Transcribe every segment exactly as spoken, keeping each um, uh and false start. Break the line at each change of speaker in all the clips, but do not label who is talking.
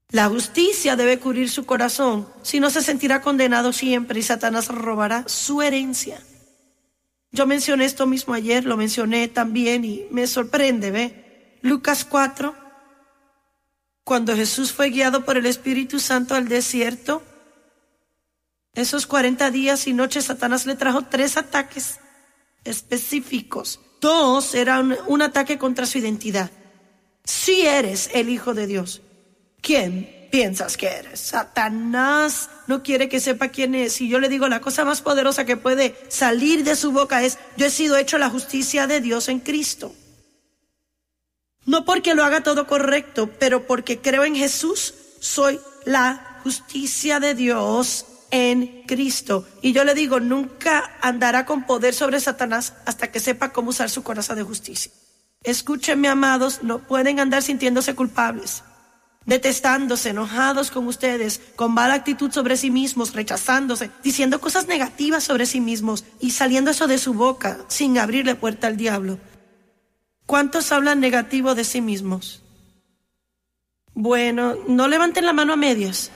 La justicia debe cubrir su corazón, si no se sentirá condenado siempre y Satanás robará su herencia. Yo mencioné esto mismo ayer, lo mencioné también y me sorprende, ¿ve? Lucas cuatro, cuando Jesús fue guiado por el Espíritu Santo al desierto, esos cuarenta días y noches Satanás le trajo tres ataques específicos. Dos eran un ataque contra su identidad. Si eres el Hijo de Dios, ¿quién piensas que eres? Satanás no quiere que sepa quién es. Y yo le digo, la cosa más poderosa que puede salir de su boca es: yo he sido hecho la justicia de Dios en Cristo. No porque lo haga todo correcto, pero porque creo en Jesús, soy la justicia de Dios en Cristo. Y yo le digo, nunca andará con poder sobre Satanás hasta que sepa cómo usar su coraza de justicia. Escúchenme, amados, no pueden andar sintiéndose culpables, detestándose, enojados con ustedes, con mala actitud sobre sí mismos, rechazándose, diciendo cosas negativas sobre sí mismos y saliendo eso de su boca sin abrirle puerta al diablo. ¿Cuántos hablan negativo de sí mismos? Bueno, no levanten la mano a medias.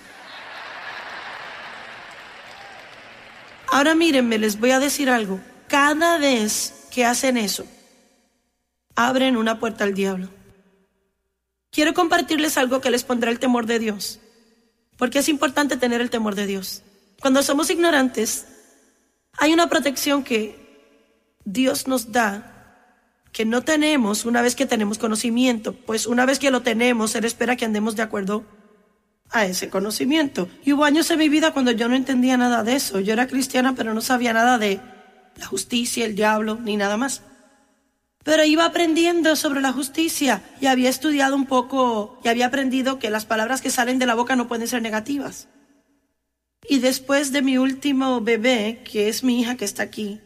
Ahora mírenme, les voy a decir algo. Cada vez que hacen eso, abren una puerta al diablo. Quiero compartirles algo que les pondrá el temor de Dios, porque es importante tener el temor de Dios. Cuando somos ignorantes, hay una protección que Dios nos da que no tenemos una vez que tenemos conocimiento, pues una vez que lo tenemos, Él espera que andemos de acuerdo a ese conocimiento. Y hubo años en mi vida cuando yo no entendía nada de eso. Yo era cristiana, pero no sabía nada de la justicia, el diablo, ni nada más. Pero iba aprendiendo sobre la justicia y había estudiado un poco y había aprendido que las palabras que salen de la boca no pueden ser negativas. Y después de mi último bebé, que es mi hija que está aquí,